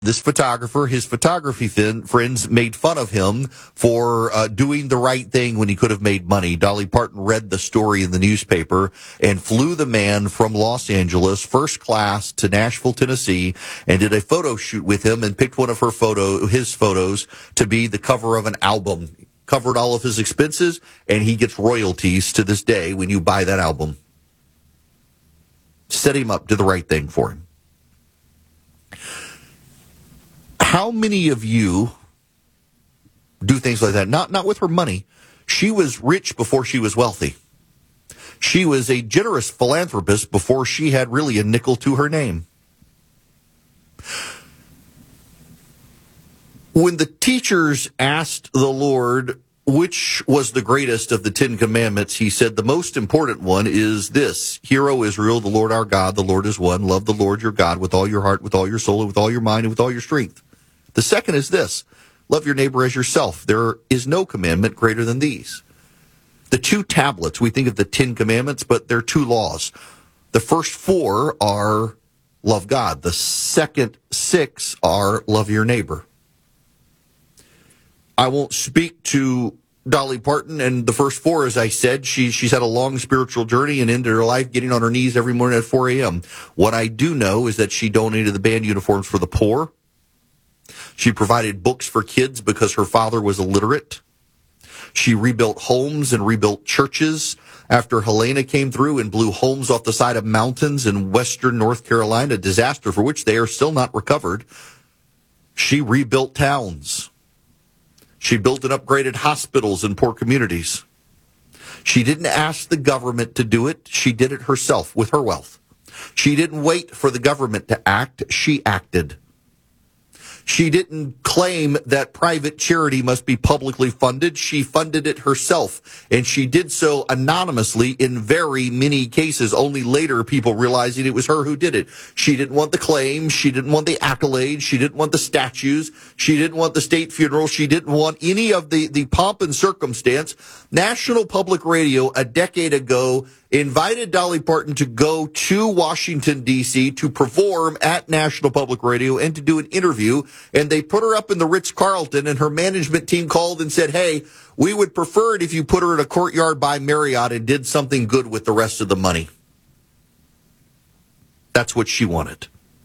this photographer, his photography friends made fun of him for doing the right thing when he could have made money. Dolly Parton read the story in the newspaper and flew the man from Los Angeles first class to Nashville, Tennessee, and did a photo shoot with him and picked one of his photos to be the cover of an album. Covered all of his expenses, and he gets royalties to this day when you buy that album. Set him up, did the right thing for him. How many of you do things like that? Not with her money. She was rich before she was wealthy. She was a generous philanthropist before she had really a nickel to her name. When the teachers asked the Lord which was the greatest of the 10 commandments, he said the most important one is this: Hear, O Israel, the Lord our God, the Lord is one. Love the Lord your God with all your heart, with all your soul, and with all your mind, and with all your strength. The second is this: love your neighbor as yourself. There is no commandment greater than these. The 2 tablets, we think of the 10 commandments, but they're 2 laws. The first 4 are love God. The second 6 are love your neighbor. I won't speak to Dolly Parton and the first 4, as I said. She's had a long spiritual journey and ended her life getting on her knees every morning at 4 a.m. What I do know is that she donated the band uniforms for the poor. She provided books for kids because her father was illiterate. She rebuilt homes and rebuilt churches after Helena came through and blew homes off the side of mountains in western North Carolina, a disaster for which they are still not recovered. She rebuilt towns. She built and upgraded hospitals in poor communities. She didn't ask the government to do it. She did it herself with her wealth. She didn't wait for the government to act. She acted. She didn't claim that private charity must be publicly funded. She funded it herself, and she did so anonymously in very many cases, only later people realizing it was her who did it. She didn't want the claims. She didn't want the accolades. She didn't want the statues. She didn't want the state funeral. She didn't want any of the pomp and circumstance. National Public Radio a decade ago invited Dolly Parton to go to Washington, D.C. to perform at National Public Radio and to do an interview. And they put her up in the Ritz-Carlton, and her management team called and said, hey, we would prefer it if you put her in a Courtyard by Marriott and did something good with the rest of the money. That's what she wanted.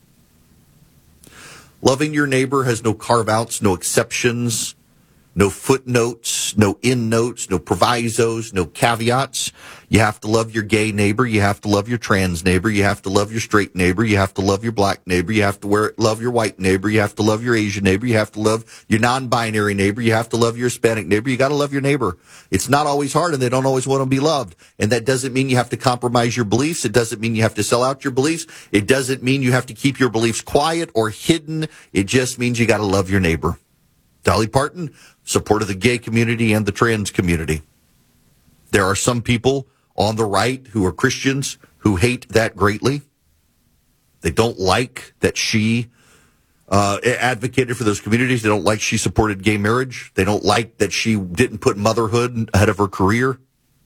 Loving your neighbor has no carve-outs, no exceptions, no footnotes, no endnotes, no provisos, no caveats. You have to love your gay neighbor. You have to love your trans neighbor. You have to love your straight neighbor. You have to love your black neighbor. You have to love your white neighbor. You have to love your Asian neighbor. You have to love your non-binary neighbor. You have to love your Hispanic neighbor. You got to love your neighbor. It's not always hard, and they don't always want to be loved. And that doesn't mean you have to compromise your beliefs. It doesn't mean you have to sell out your beliefs. It doesn't mean you have to keep your beliefs quiet or hidden. It just means you got to love your neighbor. Dolly Parton, support of the gay community and the trans community. There are some people on the right who are Christians who hate that greatly. They don't like that she advocated for those communities. They don't like she supported gay marriage. They don't like that she didn't put motherhood ahead of her career.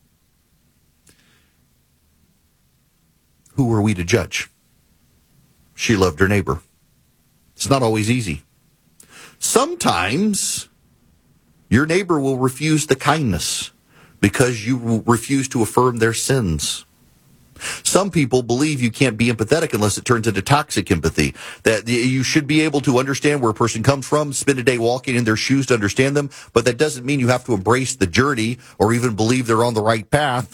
Who are we to judge? She loved her neighbor. It's not always easy. Sometimes your neighbor will refuse the kindness because you refuse to affirm their sins. Some people believe you can't be empathetic unless it turns into toxic empathy, that you should be able to understand where a person comes from, spend a day walking in their shoes to understand them, but that doesn't mean you have to embrace the journey or even believe they're on the right path.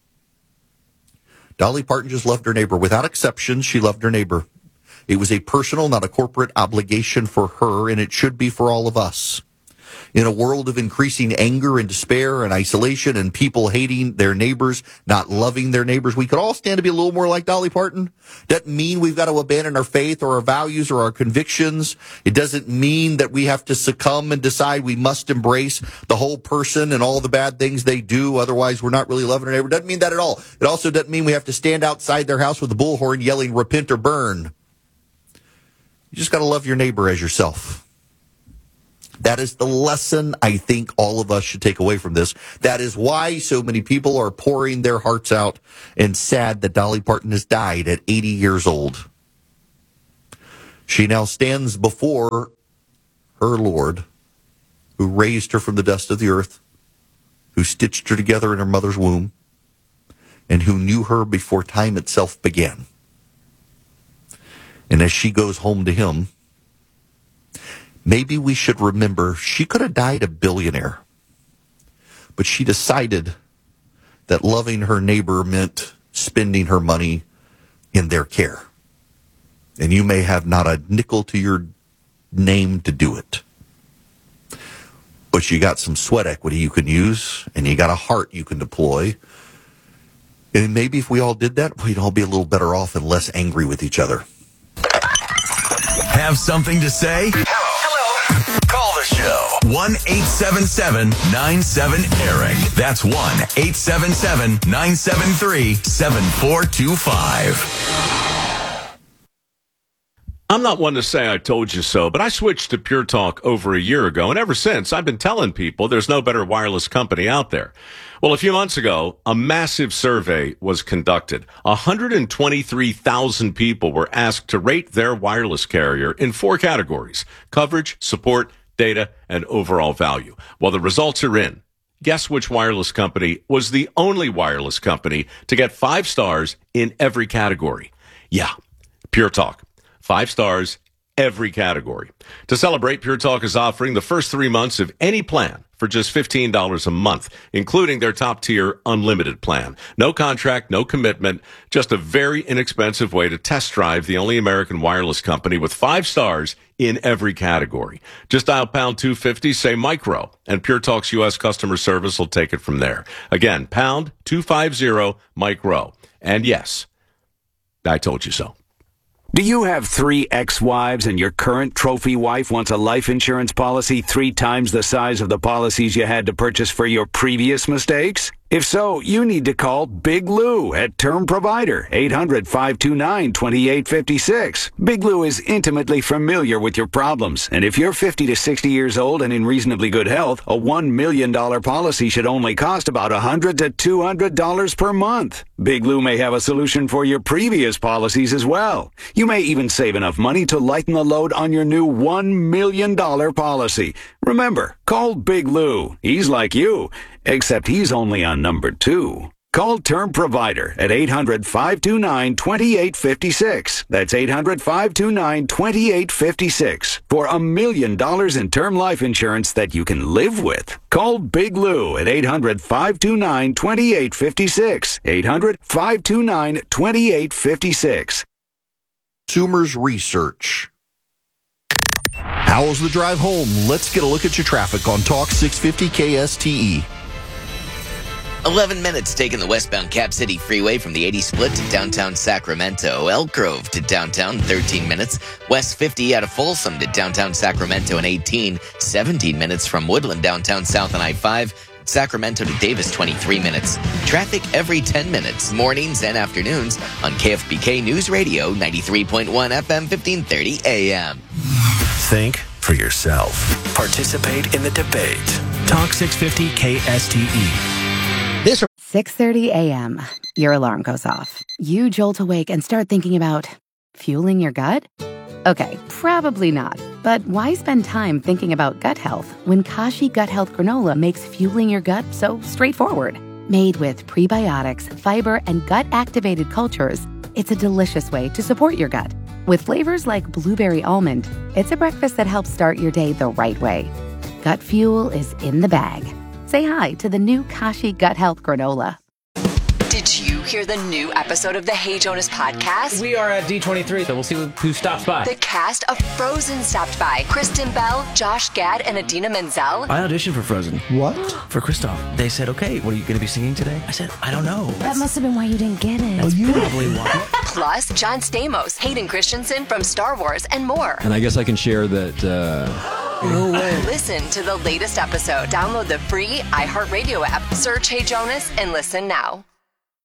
Dolly Parton just loved her neighbor. Without exception, she loved her neighbor. It was a personal, not a corporate obligation for her, and it should be for all of us. In a world of increasing anger and despair and isolation and people hating their neighbors, not loving their neighbors, we could all stand to be a little more like Dolly Parton. Doesn't mean we've got to abandon our faith or our values or our convictions. It doesn't mean that we have to succumb and decide we must embrace the whole person and all the bad things they do. Otherwise, we're not really loving our neighbor. Doesn't mean that at all. It also doesn't mean we have to stand outside their house with a bullhorn yelling, repent or burn. You just got to love your neighbor as yourself. That is the lesson I think all of us should take away from this. That is why so many people are pouring their hearts out and sad that Dolly Parton has died at 80 years old. She now stands before her Lord, who raised her from the dust of the earth, who stitched her together in her mother's womb, and who knew her before time itself began. And as she goes home to him, maybe we should remember she could have died a billionaire, but she decided that loving her neighbor meant spending her money in their care. And you may have not a nickel to your name to do it, but you got some sweat equity you can use, and you got a heart you can deploy. And maybe if we all did that, we'd all be a little better off and less angry with each other. Have something to say? Hello. Call the show. 1-877-97-ERIC. That's 1-877-973-7425. I'm not one to say I told you so, but I switched to Pure Talk over a year ago, and ever since, I've been telling people there's no better wireless company out there. Well, a few months ago, a massive survey was conducted. 123,000 people were asked to rate their wireless carrier in 4 categories: coverage, support, data, and overall value. Well, the results are in. Guess which wireless company was the only wireless company to get 5 stars in every category? Yeah, Pure Talk. 5 stars, every category. To celebrate, Pure Talk is offering the first 3 months of any plan for just $15 a month, including their top-tier unlimited plan. No contract, no commitment, just a very inexpensive way to test drive the only American wireless company with 5 stars in every category. Just dial pound 250, say micro, and Pure Talk's U.S. customer service will take it from there. Again, pound 250 micro. And yes, I told you so. Do you have 3 ex-wives and your current trophy wife wants a life insurance policy 3 times the size of the policies you had to purchase for your previous mistakes? If so, you need to call Big Lou at Term Provider, 800-529-2856. Big Lou is intimately familiar with your problems, and if you're 50 to 60 years old and in reasonably good health, a $1 million policy should only cost about $100 to $200 per month. Big Lou may have a solution for your previous policies as well. You may even save enough money to lighten the load on your new $1 million policy. Remember, call Big Lou. He's like you, except he's only on number 2. Call Term Provider at 800-529-2856. That's 800-529-2856 for $1 million in term life insurance that you can live with. Call Big Lou at 800-529-2856. 800-529-2856. Consumers Research. How's the drive home? Let's get a look at your traffic on Talk 650 KSTE. 11 minutes taking the westbound Cap City Freeway from the 80 split to downtown Sacramento. Elk Grove to downtown, 13 minutes. West 50 out of Folsom to downtown Sacramento in 18. 17 minutes from Woodland downtown south on I-5. Sacramento to Davis, 23 minutes. Traffic every 10 minutes, mornings and afternoons on KFBK News Radio, 93.1 FM, 1530 AM. Think for yourself. Participate in the debate. Talk 650 KSTE. 6:30 a.m. Your alarm goes off. You jolt awake and start thinking about fueling your gut? Okay, probably not. But why spend time thinking about gut health when Kashi Gut Health Granola makes fueling your gut so straightforward? Made with prebiotics, fiber, and gut-activated cultures, it's a delicious way to support your gut. With flavors like blueberry almond, it's a breakfast that helps start your day the right way. Gut fuel is in the bag. Say hi to the new Kashi Gut Health Granola. Did you hear the new episode of the Hey Jonas podcast? We are at D23, so we'll see who stops by. The cast of Frozen stopped by. Kristen Bell, Josh Gad, and Idina Menzel. I auditioned for Frozen. What? For Kristoff. They said, okay, what are you going to be singing today? I said, I don't know. That must have been why you didn't get it. That's probably why. Plus, John Stamos, Hayden Christensen from Star Wars, and more. And I guess I can share that... No way. Listen to the latest episode. Download the free iHeartRadio app. Search Hey Jonas and listen now.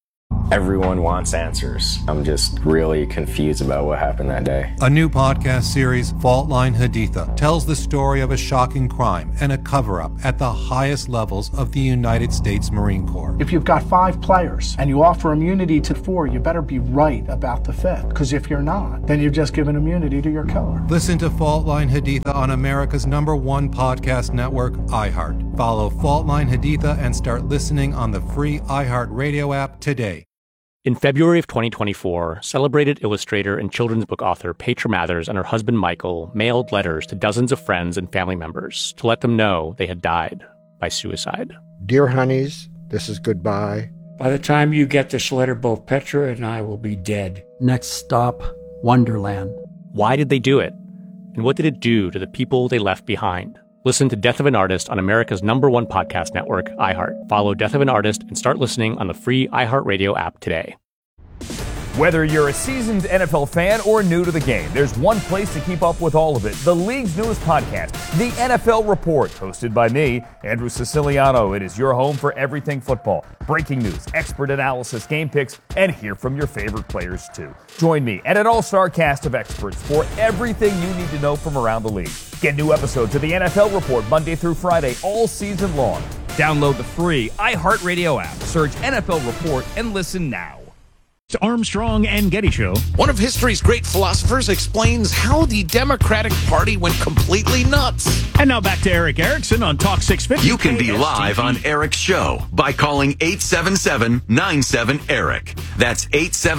Everyone wants answers. I'm just really confused about what happened that day. A new podcast series, Fault Line Haditha, tells the story of a shocking crime and a cover-up at the highest levels of the United States Marine Corps. If you've got 5 players and you offer immunity to 4, you better be right about the 5th. Because if you're not, then you've just given immunity to your killer. Listen to Fault Line Haditha on America's #1 podcast network, iHeart. Follow Fault Line Haditha and start listening on the free iHeart Radio app today. In February of 2024, celebrated illustrator and children's book author Petra Mathers and her husband Michael mailed letters to dozens of friends and family members to let them know they had died by suicide. Dear honeys, this is goodbye. By the time you get this letter, both Petra and I will be dead. Next stop, Wonderland. Why did they do it? And what did it do to the people they left behind? Listen to Death of an Artist on America's #1 podcast network, iHeart. Follow Death of an Artist and start listening on the free iHeartRadio app today. Whether you're a seasoned NFL fan or new to the game, there's one place to keep up with all of it. The league's newest podcast, The NFL Report, hosted by me, Andrew Siciliano. It is your home for everything football. Breaking news, expert analysis, game picks, and hear from your favorite players too. Join me and an all-star cast of experts for everything you need to know from around the league. Get new episodes of The NFL Report Monday through Friday all season long. Download the free iHeartRadio app, search NFL Report, and listen now. Armstrong and Getty Show. One of history's great philosophers explains how the Democratic Party went completely nuts. And now back to Eric Erickson on Talk 650. You can be live on Eric's show by calling 877-97-ERIC. That's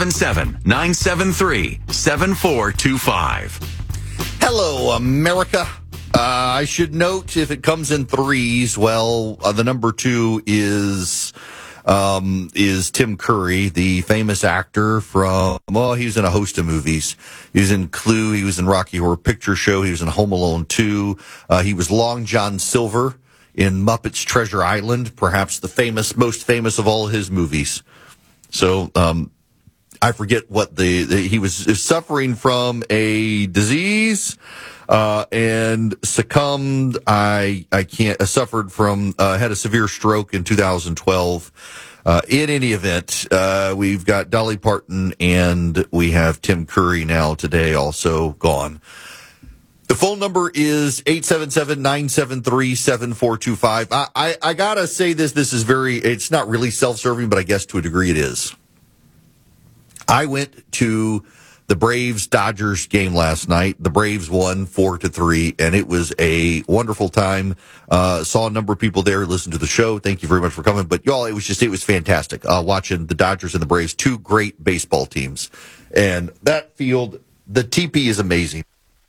877-973-7425. Hello, America. I should note, if it comes in threes, well, the number 2 is Tim Curry, the famous actor from, he was in a host of movies. He was in Clue, he was in Rocky Horror Picture Show, he was in Home Alone 2. He was Long John Silver in Muppets Treasure Island, perhaps the most famous of all his movies. So, I forget what he was suffering from a disease, and succumbed. Suffered from, had a severe stroke in 2012. In any event, we've got Dolly Parton and we have Tim Curry now today also gone. The phone number is 877-973-7425. I gotta say this is it's not really self-serving, but I guess to a degree it is. I went to the Braves-Dodgers game last night. The Braves won 4-3, and it was a wonderful time. Saw a number of people there, listened to the show. Thank you very much for coming. But y'all, it was fantastic, watching the Dodgers and the Braves, 2 great baseball teams. And that field, the teepee is amazing.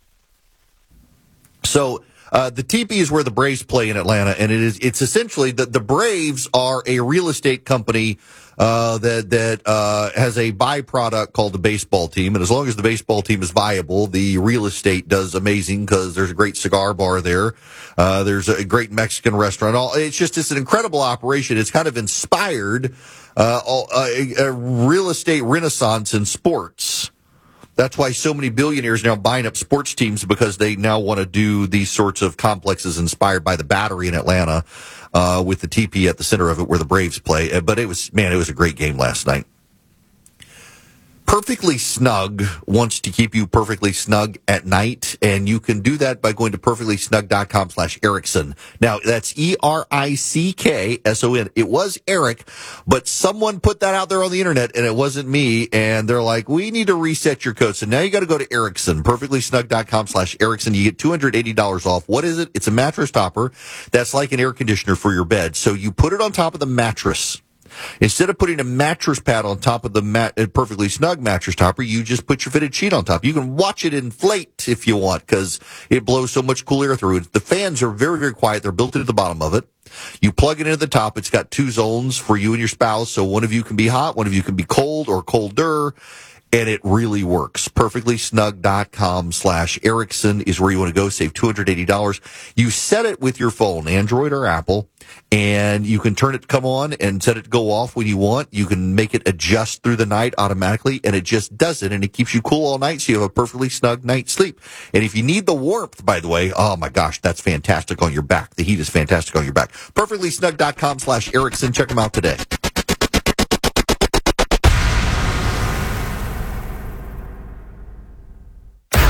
So, the teepee is where the Braves play in Atlanta, and it's essentially the Braves are a real estate company that has a byproduct called the baseball team, and as long as the baseball team is viable, the real estate does amazing because there's a great cigar bar there. There's a great Mexican restaurant. It's an incredible operation. It's kind of inspired a real estate renaissance in sports. That's why so many billionaires now buying up sports teams, because they now want to do these sorts of complexes inspired by the Battery in Atlanta, with the teepee at the center of it where the Braves play. But it was a great game last night. Perfectly Snug wants to keep you perfectly snug at night, and you can do that by going to perfectlysnug.com/Erickson. Now, that's ERICKSON. It was Eric, but someone put that out there on the internet, and it wasn't me, and they're like, we need to reset your code. So now you got to go to Erickson, perfectlysnug.com/Erickson. You get $280 off. What is it? It's a mattress topper that's like an air conditioner for your bed. So you put it on top of the mattress. Instead of putting a mattress pad on top of the Perfectly Snug mattress topper, you just put your fitted sheet on top. You can watch it inflate if you want, because it blows so much cool air through it. The fans are very, very quiet. They're built into the bottom of it. You plug it into the top. It's got 2 zones for you and your spouse, so one of you can be hot, one of you can be cold or colder. And it really works. Perfectlysnug.com/Erickson is where you want to go. Save $280. You set it with your phone, Android or Apple, and you can turn it to come on and set it to go off when you want. You can make it adjust through the night automatically, and it just does it, and it keeps you cool all night, so you have a perfectly snug night's sleep. And if you need the warmth, by the way, oh my gosh, that's fantastic on your back. The heat is fantastic on your back. Perfectlysnug.com/Erickson. Check them out today.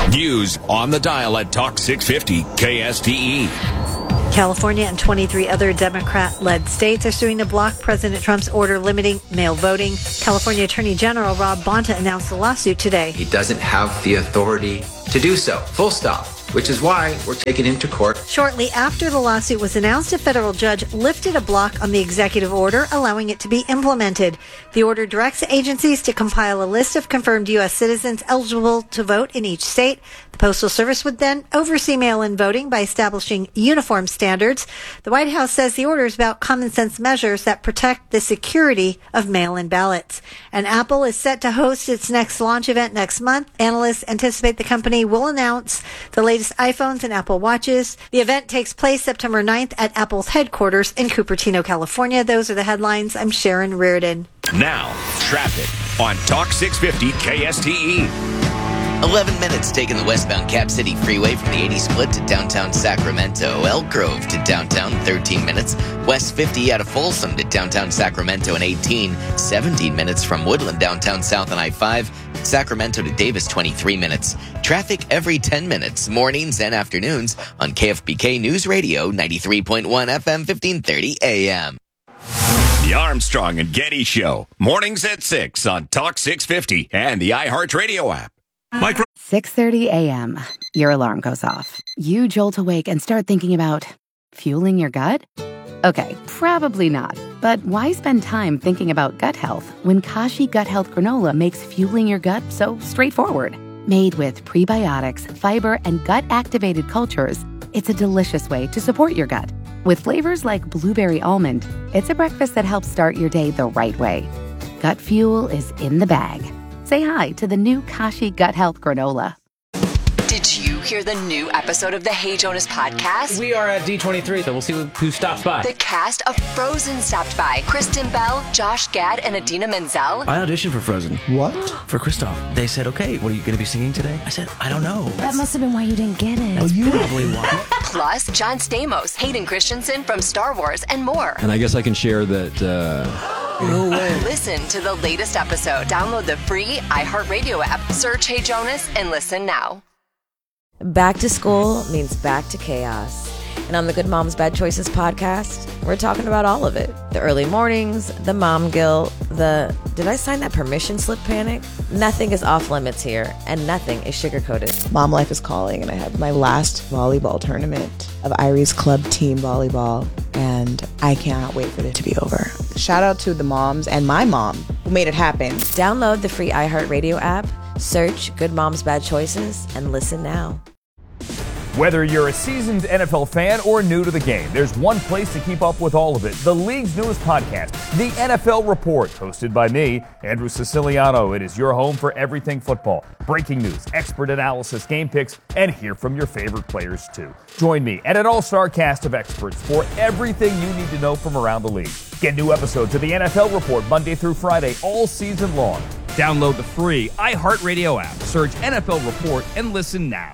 News on the dial at Talk 650 KSTE. California and 23 other Democrat-led states are suing to block President Trump's order limiting mail voting. California Attorney General Rob Bonta announced the lawsuit today. He doesn't have the authority to do so. Full stop. Which is why we're taking him to court. Shortly after the lawsuit was announced, a federal judge lifted a block on the executive order, allowing it to be implemented. The order directs agencies to compile a list of confirmed U.S. citizens eligible to vote in each state. The Postal Service would then oversee mail-in voting by establishing uniform standards. The White House says the order is about common sense measures that protect the security of mail-in ballots. And Apple is set to host its next launch event next month. Analysts anticipate the company will announce the latest iPhones and Apple Watches. The event takes place September 9th at Apple's headquarters in Cupertino, California. Those are the headlines. I'm Sharon Reardon. Now, traffic on Talk 650 KSTE. 11 minutes taking the westbound Cap City Freeway from the 80 split to downtown Sacramento. Elk Grove to downtown, 13 minutes. West 50 out of Folsom to downtown Sacramento in 18. 17 minutes from Woodland downtown south on I-5. Sacramento to Davis, 23 minutes. Traffic every 10 minutes, mornings and afternoons on KFBK News Radio, 93.1 FM, 1530 AM. The Armstrong and Getty Show. Mornings at 6 on Talk 650 and the iHeartRadio app. 6:30 a.m. Your alarm goes off. You jolt awake and start thinking about fueling your gut? Okay, probably not. But why spend time thinking about gut health when Kashi Gut Health Granola makes fueling your gut so straightforward? Made with prebiotics, fiber, and gut-activated cultures, it's a delicious way to support your gut. With flavors like blueberry almond, it's a breakfast that helps start your day the right way. Gut fuel is in the bag. Say hi to the new Kashi Gut Health Granola. Did you hear the new episode of the Hey Jonas podcast? We are at D23, so we'll see who stops by. The cast of Frozen stopped by. Kristen Bell, Josh Gad, and Idina Menzel. I auditioned for Frozen. What? For Kristoff. They said, okay, what are you going to be singing today? I said, I don't know. That must have been why you didn't get it. That's probably why. Plus, John Stamos, Hayden Christensen from Star Wars, and more. And I guess I can share that... No way. Listen to the latest episode. Download the free iHeartRadio app. Search Hey Jonas and listen now. Back to school means back to chaos. And on the Good Moms Bad Choices podcast, we're talking about all of it. The early mornings, the mom guilt, the did I sign that permission slip panic? Nothing is off limits here, and nothing is sugar-coated. Mom life is calling, and I had my last volleyball tournament of Irie's club team volleyball, and I cannot wait for it to be over. Shout out to the moms and my mom who made it happen. Download the free iHeartRadio app, search Good Moms Bad Choices, and listen now. Whether you're a seasoned NFL fan or new to the game, there's one place to keep up with all of it. The league's newest podcast, The NFL Report, hosted by me, Andrew Siciliano. It is your home for everything football. Breaking news, expert analysis, game picks, and hear from your favorite players, too. Join me and an all-star cast of experts for everything you need to know from around the league. Get new episodes of The NFL Report Monday through Friday all season long. Download the free iHeartRadio app. Search NFL Report and listen now.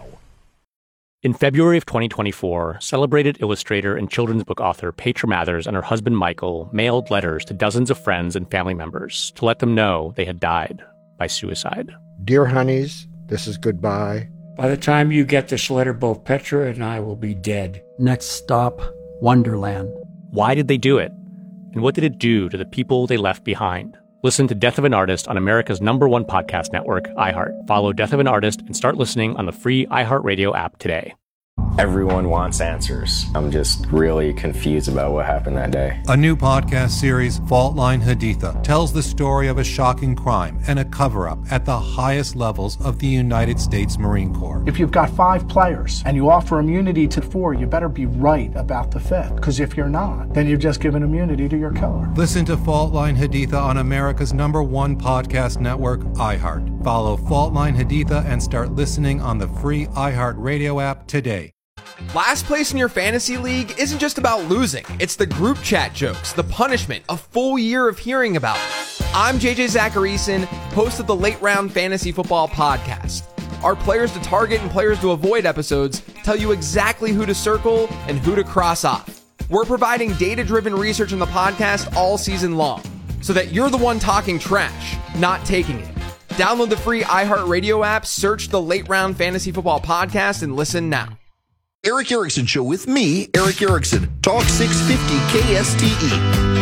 In February of 2024, celebrated illustrator and children's book author Petra Mathers and her husband Michael mailed letters to dozens of friends and family members to let them know they had died by suicide. Dear honeys, this is goodbye. By the time you get this letter, both Petra and I will be dead. Next stop, Wonderland. Why did they do it? And what did it do to the people they left behind? Listen to Death of an Artist on America's #1 podcast network, iHeart. Follow Death of an Artist and start listening on the free iHeartRadio app today. Everyone wants answers. I'm just really confused about what happened that day. A new podcast series, Fault Line Haditha, tells the story of a shocking crime and a cover-up at the highest levels of the United States Marine Corps. If you've got 5 players and you offer immunity to 4, you better be right about the 5th. Because if you're not, then you've just given immunity to your killer. Listen to Fault Line Haditha on America's #1 podcast network, iHeart. Follow Fault Line Haditha and start listening on the free iHeartRadio app today. Last place in your fantasy league isn't just about losing. It's the group chat jokes, the punishment, a full year of hearing about it. I'm JJ Zacharyson, host of the Late Round Fantasy Football Podcast. Our players to target and players to avoid episodes tell you exactly who to circle and who to cross off. We're providing data-driven research in the podcast all season long, so that you're the one talking trash, not taking it. Download the free iHeartRadio app, search the Late Round Fantasy Football Podcast, and listen now. Eric Erickson Show with me, Eric Erickson. Talk 650 KSTE.